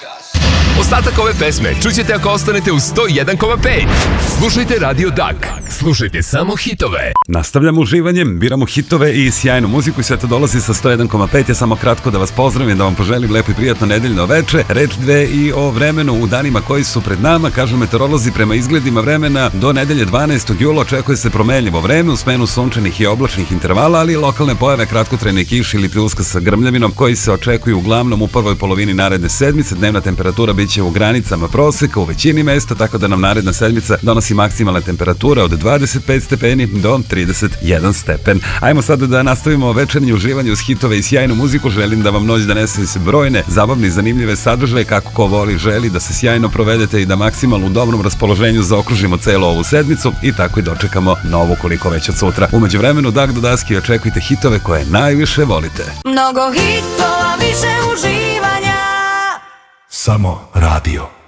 Ostatak ove pesme čućete ako ostanete u 101,5. Slušajte Radio Dak. Slušajte samo hitove. Nastavljamo uživanjem, biramo hitove i sjajnu muziku i sve to dolazi sa 101,5. Ja samo kratko da vas pozdravim, da vam poželim lepo i prijatno nedeljno veče. Reč dve i o vremenu u danima koji su pred nama. Kažu meteorolozi, prema izgledima vremena do nedelje 12. jula očekuje se promenljivo vreme u smenu sunčanih i oblačnih intervala, ali i lokalne pojave kratkotrajne kiše ili pljuska sa grmljavinom koji se očekuju uglavnom u prvoj polovini naredne sedmice. Dnevna temperatura biće u granicama proseka u većini mesta, tako da nam naredna sedmica donosi maksimalna temperatura od 25 stepeni do 31 stepen. Ajmo sada da nastavimo večernje uživanje uz hitove i sjajnu muziku. Želim da vam noć donese se brojne, zabavne i zanimljive sadržaje, kako ko voli želi da se sjajno provedete i da maksimalno u dobrom raspoloženju zaokružimo celu ovu sedmicu i tako i dočekamo novu koliko već od sutra. Umeđu vremenu Dak do daski očekujte hitove koje najviše volite. Mnogo hitova, više uživanja. Samo radio.